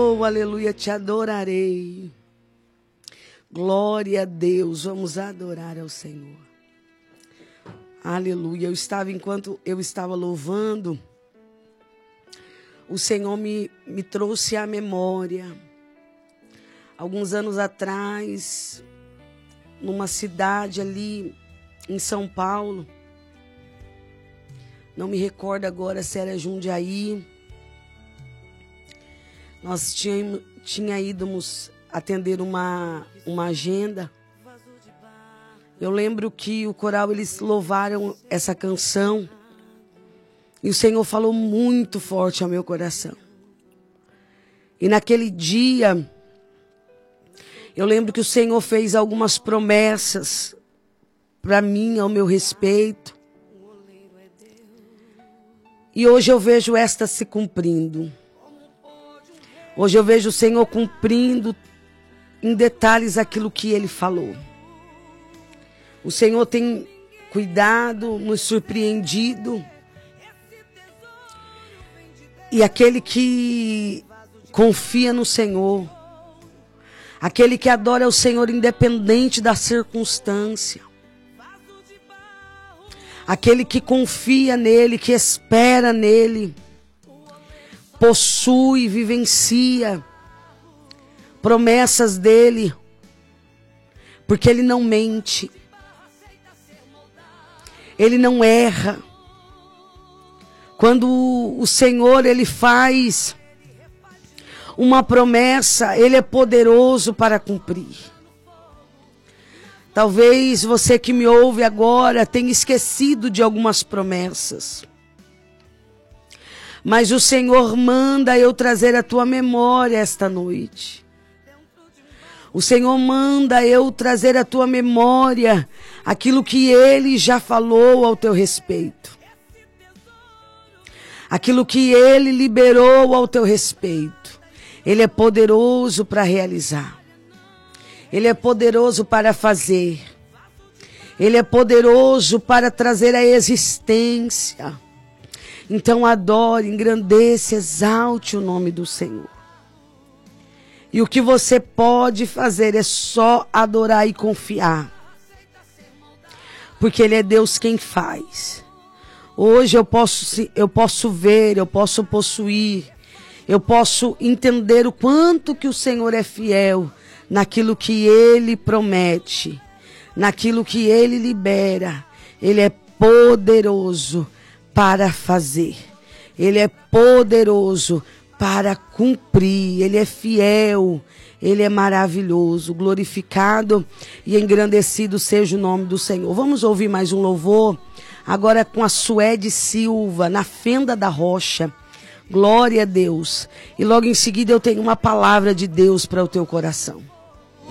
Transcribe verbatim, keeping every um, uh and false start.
Oh, aleluia, te adorarei. Glória a Deus, vamos adorar ao Senhor. Aleluia, eu estava, enquanto eu estava louvando, o Senhor me, me trouxe à memória. Alguns anos atrás, numa cidade ali em São Paulo, não me recordo agora se era Jundiaí, nós tínhamos, tinha íamos atender uma, uma agenda. Eu lembro que o coral, eles louvaram essa canção e o Senhor falou muito forte ao meu coração. E naquele dia, eu lembro que o Senhor fez algumas promessas para mim, ao meu respeito. E hoje eu vejo esta se cumprindo. Hoje eu vejo o Senhor cumprindo em detalhes aquilo que Ele falou. O Senhor tem cuidado, nos surpreendido. E aquele que confia no Senhor, aquele que adora o Senhor independente da circunstância, aquele que confia nele, que espera nele, possui, vivencia promessas dele, porque ele não mente, ele não erra. Quando o Senhor, ele faz uma promessa, ele é poderoso para cumprir. Talvez você que me ouve agora tenha esquecido de algumas promessas. Mas o Senhor manda eu trazer à tua memória esta noite. O Senhor manda eu trazer à tua memória aquilo que Ele já falou ao teu respeito. Aquilo que Ele liberou ao teu respeito. Ele é poderoso para realizar. Ele é poderoso para fazer. Ele é poderoso para trazer a existência. Então adore, engrandeça, exalte o nome do Senhor. E o que você pode fazer é só adorar e confiar. Porque Ele é Deus quem faz. Hoje eu posso, eu posso ver, eu posso possuir, eu posso entender o quanto que o Senhor é fiel naquilo que Ele promete, naquilo que Ele libera. Ele é poderoso para fazer. Ele é poderoso para cumprir. Ele é fiel. Ele é maravilhoso. Glorificado e engrandecido seja o nome do Senhor. Vamos ouvir mais um louvor. Agora com a Suede Silva, Na Fenda da Rocha. Glória a Deus. E logo em seguida eu tenho uma palavra de Deus para o teu coração.